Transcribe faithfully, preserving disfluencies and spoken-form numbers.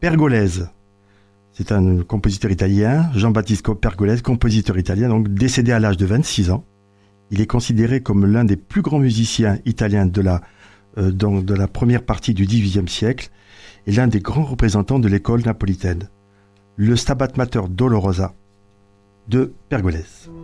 Pergolese. C'est un compositeur italien, Jean-Baptiste Pergolese, compositeur italien, donc décédé à l'âge de vingt-six ans. Il est considéré comme l'un des plus grands musiciens italiens de la, euh, donc de la première partie du dix-huitième siècle et l'un des grands représentants de l'école napolitaine. Le Stabat Mater Dolorosa de Pergolese.